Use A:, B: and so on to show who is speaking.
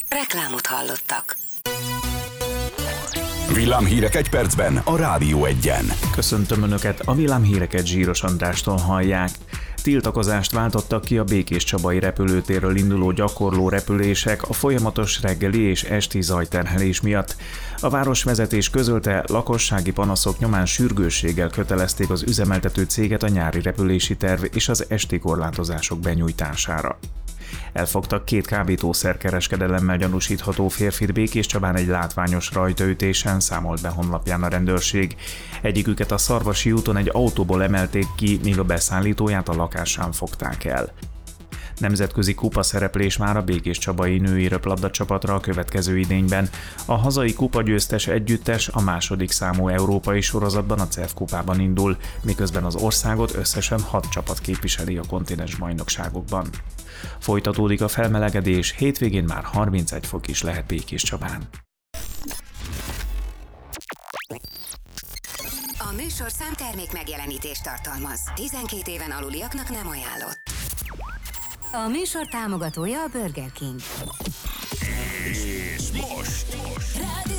A: Reklámot hallottak.
B: Villámhírek egy percben a Rádió 1-en.
C: Köszöntöm Önöket, a villámhíreket Zsíros Andrástól hallják. Tiltakozást váltottak ki a Békéscsabai repülőtérről induló gyakorló repülések a folyamatos reggeli és esti zajterhelés miatt. A városvezetés közölte, lakossági panaszok nyomán sürgősséggel kötelezték az üzemeltető céget a nyári repülési terv és az esti korlátozások benyújtására. Elfogtak 2 kábítószerkereskedelemmel gyanúsítható férfit Békéscsabán egy látványos rajtaütésen, számolt be honlapján a rendőrség. Egyiküket a Szarvasi úton egy autóból emelték ki, míg a beszállítóját a lakásán fogták el. Nemzetközi kupaszereplés már a békéscsabai női röplabda csapatra a következő idényben. A hazai kupagyőztes együttes a második számú európai sorozatban, a CEF kupában indul, miközben az országot összesen 6 csapat képviseli a kontinens bajnokságokban. Folytatódik a felmelegedés, hétvégén már 31 fok is lehet Békéscsabán.
A: A műsorszám termék megjelenítést tartalmaz. 12 éven aluliaknak nem ajánlott. A műsor támogatója a Burger King.
B: És most.
A: Rádió